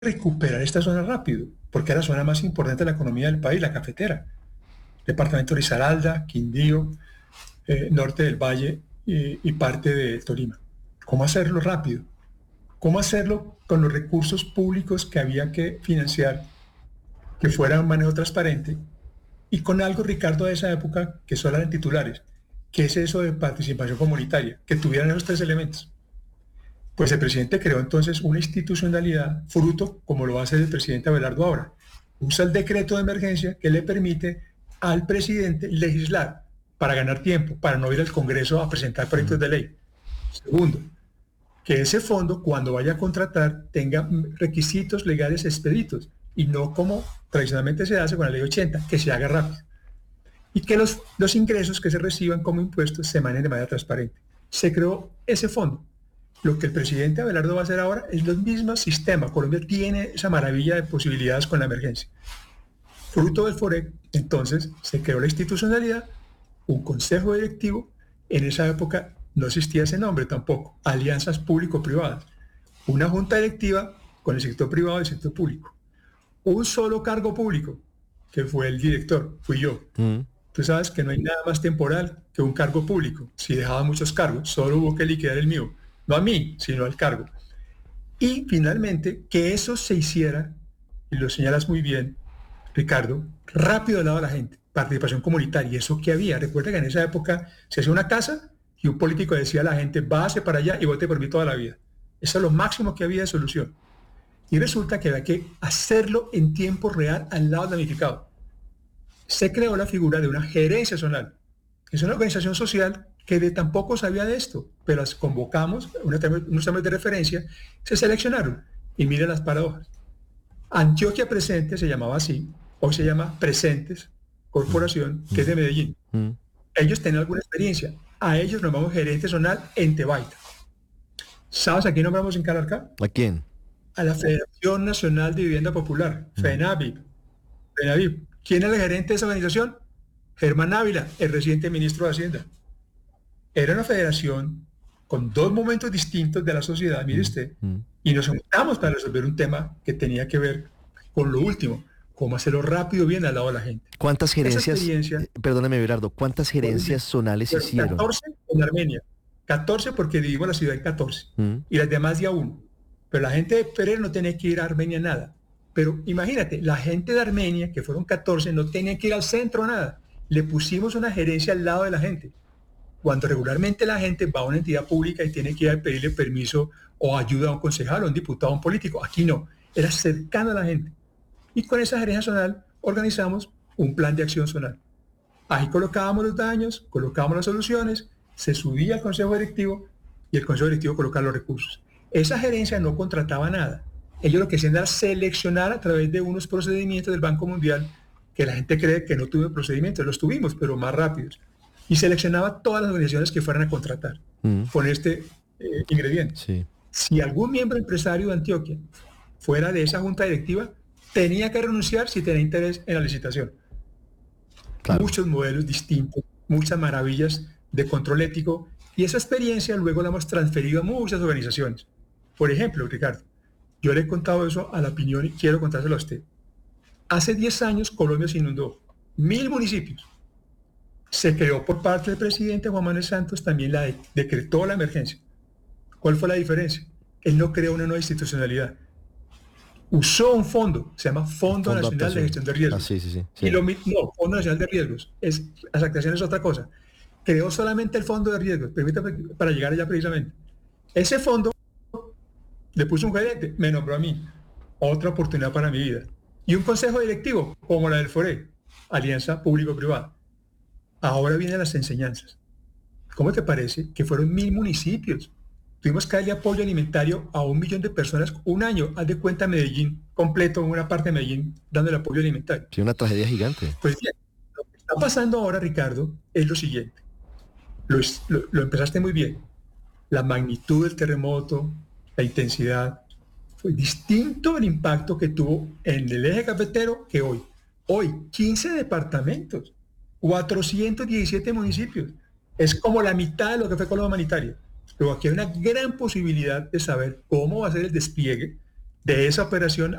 recuperar esta zona rápido, porque es la zona más importante de la economía del país, la cafetera. Departamento de Risaralda, Quindío, norte del Valle y parte de Tolima. ¿Cómo hacerlo rápido? ¿Cómo hacerlo con los recursos públicos que había que financiar, que fuera un manejo transparente? Y con algo, Ricardo, de esa época, que solo eran titulares, que es eso de participación comunitaria, que tuvieran esos tres elementos. Pues el presidente creó entonces una institucionalidad, fruto, como lo hace el presidente Abelardo ahora. Usa el decreto de emergencia que le permite al presidente legislar para ganar tiempo, para no ir al Congreso a presentar proyectos de ley. Segundo, que ese fondo, cuando vaya a contratar, tenga requisitos legales expeditos y no como tradicionalmente se hace con la ley 80, que se haga rápido. Y que los ingresos que se reciban como impuestos se manejen de manera transparente. Se creó ese fondo. Lo que el presidente Abelardo va a hacer ahora es el mismo sistema. Colombia tiene esa maravilla de posibilidades con la emergencia. Fruto del FOREC, entonces, se creó la institucionalidad, un consejo directivo. En esa época no existía ese nombre tampoco, alianzas público-privadas. Una junta directiva con el sector privado y el sector público. Un solo cargo público, que fue el director, fui yo. Tú sabes que no hay nada más temporal que un cargo público. Si dejaba muchos cargos, solo hubo que liquidar el mío. No a mí, sino al cargo. Y finalmente, que eso se hiciera, y lo señalas muy bien, Ricardo, rápido al lado de la gente, participación comunitaria, eso que había. Recuerda que en esa época se hacía una casa y un político decía a la gente, váyase para allá y vote por mí toda la vida. Eso es lo máximo que había de solución. Y resulta que había que hacerlo en tiempo real al lado del damnificado. Se creó la figura de una gerencia zonal. Es una organización social que de tampoco sabía de esto, pero las convocamos, unos temas de referencia, se seleccionaron. Y miren las paradojas. Antioquia Presente se llamaba así, hoy se llama Presentes Corporación, que es de Medellín. Ellos tienen alguna experiencia. A ellos nombramos gerente zonal en Tebaita. ¿Sabes a quién nombramos en Calarcá? ¿A quién? A la Federación Nacional de Vivienda Popular, FENAVIP. ¿Quién es el gerente de esa organización? Germán Ávila, el reciente ministro de Hacienda. Era una federación con dos momentos distintos de la sociedad, mire usted, y nos juntamos para resolver un tema que tenía que ver con lo último, cómo hacerlo rápido, bien al lado de la gente. ¿Cuántas gerencias, perdóname, Belardo, cuántas gerencias zonales hicieron? 14 en Armenia, 14 porque dividimos la ciudad en 14, y las demás ya uno. Pero la gente de Pereira no tenía que ir a Armenia nada. Pero imagínate, la gente de Armenia, que fueron 14, no tenían que ir al centro nada. Le pusimos una gerencia al lado de la gente. Cuando regularmente la gente va a una entidad pública y tiene que ir a pedirle permiso o ayuda a un concejal, a un diputado, a un político, aquí no, era cercano a la gente. Y con esa gerencia zonal organizamos un plan de acción zonal. Ahí colocábamos los daños, colocábamos las soluciones, se subía al consejo directivo y el consejo directivo colocaba los recursos. Esa gerencia no contrataba nada. Ellos lo que hacían era seleccionar a través de unos procedimientos del Banco Mundial, que la gente cree que no tuve procedimientos, los tuvimos, pero más rápidos. Y seleccionaba todas las organizaciones que fueran a contratar con este ingrediente. Sí. Si algún miembro empresario de Antioquia fuera de esa junta directiva, tenía que renunciar si tenía interés en la licitación. Claro. Muchos modelos distintos, muchas maravillas de control ético, y esa experiencia luego la hemos transferido a muchas organizaciones. Por ejemplo, Ricardo, yo le he contado eso a la opinión y quiero contárselo a usted. Hace 10 años Colombia se inundó, 1000 municipios. Se creó por parte del presidente Juan Manuel Santos, también decretó la emergencia. ¿Cuál fue la diferencia? Él no creó una nueva institucionalidad. Usó un fondo, se llama Fondo Nacional de Gestión de Riesgos. Sí. Y Fondo Nacional de Riesgos. Las actuaciones es otra cosa. Creó solamente el Fondo de Riesgos, permítame, para llegar allá precisamente. Ese fondo le puso un gerente, me nombró a mí. Otra oportunidad para mi vida. Y un consejo directivo, como la del FOREC, Alianza Público-Privada. Ahora vienen las enseñanzas. ¿Cómo te parece que fueron 1000 municipios? Tuvimos que darle apoyo alimentario a 1 millón de personas un año. Haz de cuenta Medellín completo, una parte de Medellín, dándole apoyo alimentario. Sí, una tragedia gigante. Pues bien, lo que está pasando ahora, Ricardo, es lo siguiente. Lo empezaste muy bien. La magnitud del terremoto, la intensidad, fue distinto el impacto que tuvo en el eje cafetero que hoy. Hoy, 15 departamentos, 417 municipios. Es como la mitad de lo que fue con la humanitaria. Pero aquí hay una gran posibilidad de saber cómo va a ser el despliegue De esa operación